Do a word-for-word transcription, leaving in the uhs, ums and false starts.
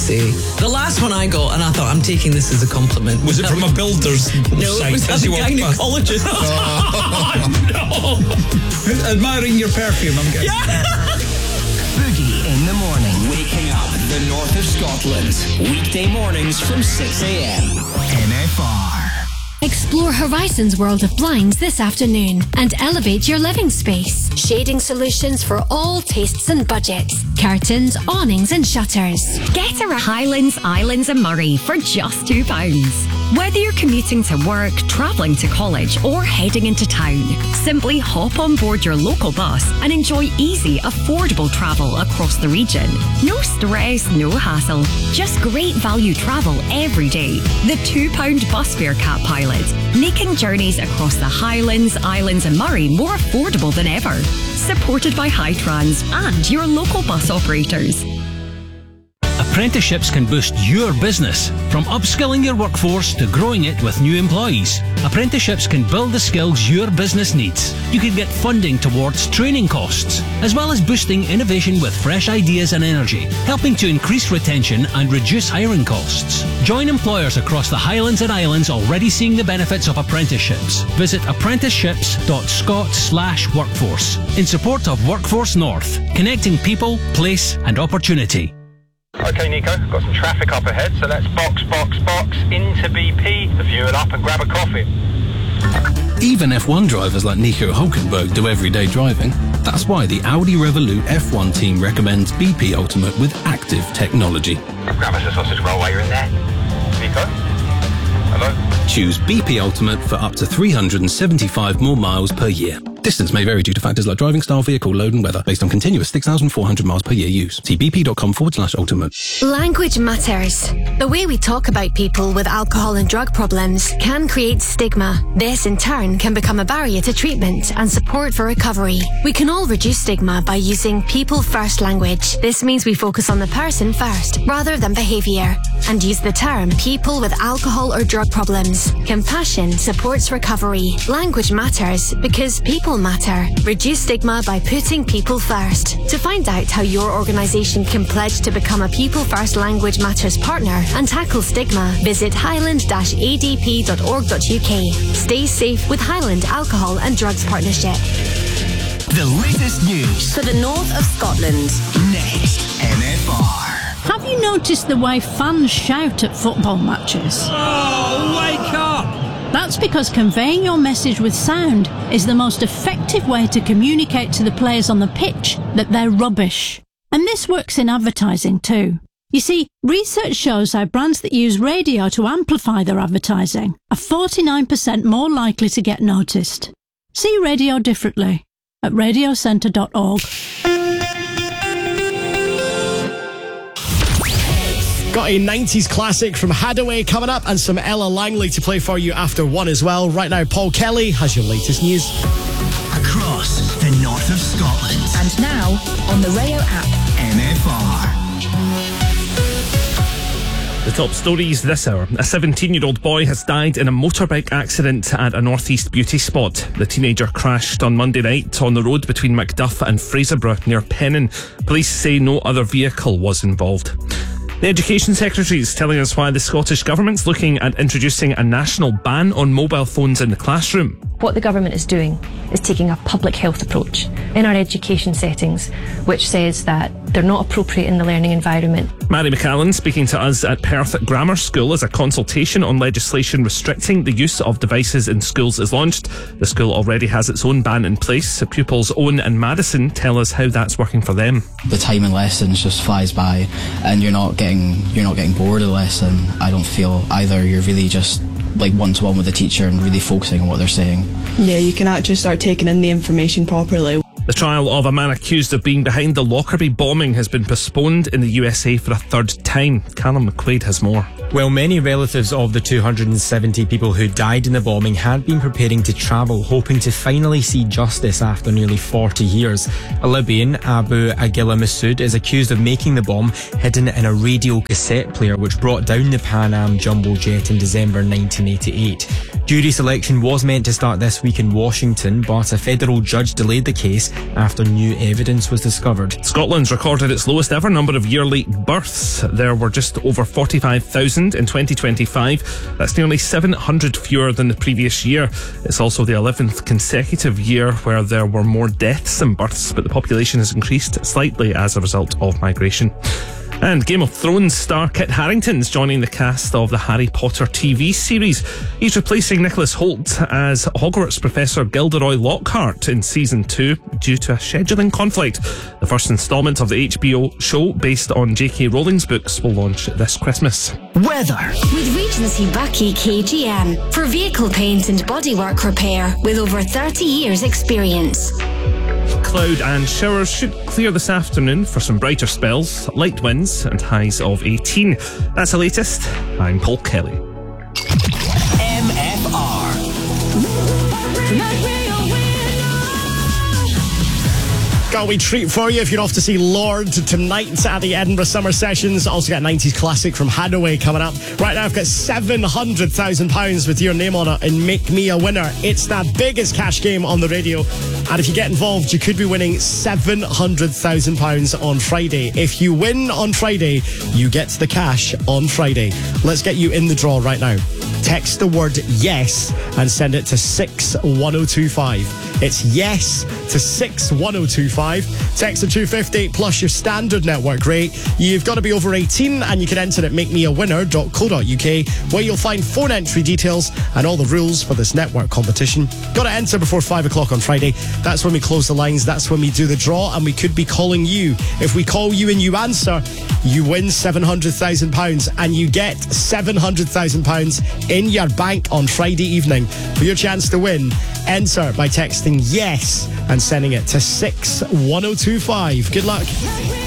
say. The last one I got, and I thought, I'm taking this as a compliment. Was it from a builder's No, site? it was a gynecologist. Oh, no. Admiring your perfume, I'm guessing. Yeah. Boogie in the morning. Waking up the north of Scotland. Weekday mornings from six a.m. N F R. Explore Horizons World of Blinds this afternoon and elevate your living space. Shading solutions for all tastes and budgets. Curtains, awnings and shutters. Get around Highlands, Islands and Murray for just two pounds. Whether you're commuting to work, travelling to college or heading into town, simply hop on board your local bus and enjoy easy, affordable travel across the region. No stress, no hassle. Just great value travel every day. The two pound bus fare cap pilot, making journeys across the Highlands, Islands and Murray more affordable than ever. Supported by Hightrans and your local bus operators. Apprenticeships can boost your business, from upskilling your workforce to growing it with new employees. Apprenticeships can build the skills your business needs. You can get funding towards training costs, as well as boosting innovation with fresh ideas and energy, helping to increase retention and reduce hiring costs. Join employers across the Highlands and Islands already seeing the benefits of apprenticeships. Visit apprenticeships.scot slash workforce in support of Workforce North, connecting people, place and opportunity. Okay, Nico, got some traffic up ahead, so let's box, box, box into B P, fuel up and grab a coffee. Even F one drivers like Nico Hulkenberg do everyday driving. That's why the Audi Revolut F one team recommends B P Ultimate with active technology. Grab us a sausage roll while you're in there. Nico? Hello? Choose B P Ultimate for up to three hundred seventy-five more miles per year. Distance may vary due to factors like driving style, vehicle load and weather, based on continuous six thousand four hundred miles per year use. See bp.com forward slash ultimate. Language matters. The way we talk about people with alcohol and drug problems can create stigma. This in turn can become a barrier to treatment and support for recovery. We can all reduce stigma by using people first language. This means we focus on the person first rather than behaviour, and use the term people with alcohol or drug problems. Compassion supports recovery. Language matters because people matter. Reduce stigma by putting people first. To find out how your organisation can pledge to become a People First Language Matters partner and tackle stigma, visit highland dash a d p dot org dot u k. Stay safe with Highland Alcohol and Drugs Partnership. The latest news for the north of Scotland. Next, N F R. Have you noticed the way fans shout at football matches? Oh, wake up! That's because conveying your message with sound is the most effective way to communicate to the players on the pitch that they're rubbish. And this works in advertising too. You see, research shows how brands that use radio to amplify their advertising are forty-nine percent more likely to get noticed. See radio differently at radio centre dot org. Got a nineties classic from Hadaway coming up and some Ella Langley to play for you after one as well. Right now, Paul Kelly has your latest news. Across the north of Scotland. And now, on the Rayo app. N F R. The top stories this hour. A seventeen-year-old boy has died in a motorbike accident at a northeast beauty spot. The teenager crashed on Monday night on the road between Macduff and Fraserburgh near Pennon. Police say no other vehicle was involved. The Education Secretary is telling us why the Scottish Government's looking at introducing a national ban on mobile phones in the classroom. What the government is doing is taking a public health approach in our education settings, which says that they're not appropriate in the learning environment. Mary McAllen speaking to us at Perth Grammar School as a consultation on legislation restricting the use of devices in schools is launched. The school already has its own ban in place. Pupils Owen and Madison tell us how that's working for them. The time in lessons just flies by and you're not getting you're not getting bored of the lesson. I don't feel either. You're really just like one-to-one with the teacher and really focusing on what they're saying. Yeah, you can actually start taking in the information properly. The trial of a man accused of being behind the Lockerbie bombing has been postponed in the U S A for a third time. Callum McQuaid has more. Well, many relatives of the two hundred seventy people who died in the bombing had been preparing to travel, hoping to finally see justice after nearly forty years. A Libyan, Abu Aguila Masood, is accused of making the bomb hidden in a radio cassette player which brought down the Pan Am jumbo jet in December nineteen eighty-eight. Jury selection was meant to start this week in Washington, but a federal judge delayed the case after new evidence was discovered. Scotland's recorded its lowest ever number of yearly births. There were just over forty-five thousand in twenty twenty-five. That's nearly seven hundred fewer than the previous year. It's also the eleventh consecutive year where there were more deaths than births, but the population has increased slightly as a result of migration. And Game of Thrones star Kit Harington's joining the cast of the Harry Potter T V series. He's replacing Nicholas Hoult as Hogwarts Professor Gilderoy Lockhart in Season two due to a scheduling conflict. The first instalment of the H B O show, based on J K Rowling's books, will launch this Christmas. Weather. With Regency Bucky K G M for vehicle paint and bodywork repair with over thirty years experience. Cloud and showers should clear this afternoon for some brighter spells, light winds and highs of eighteen. That's the latest. I'm Paul Kelly. M F R. Got a wee treat for you if you're off to see Lord tonight at the Edinburgh Summer Sessions. Also got a nineties classic from Hadaway coming up. Right now I've got seven hundred thousand pounds with your name on it and Make Me a Winner. It's the biggest cash game on the radio. And if you get involved, you could be winning seven hundred thousand pounds on Friday. If you win on Friday, you get the cash on Friday. Let's get you in the draw right now. Text the word yes and send it to six one oh two five. It's yes to six one oh two five. Text to two fifty plus your standard network rate. You've got to be over eighteen and you can enter at make me a winner dot co dot uk, where you'll find phone entry details and all the rules for this network competition. Got to enter before five o'clock on Friday. That's when we close the lines. That's when we do the draw, and we could be calling you. If we call you and you answer, you win seven hundred thousand pounds and you get seven hundred thousand pounds in your bank on Friday evening. For your chance to win, enter by texting yes and sending it to six one oh two five. Good luck.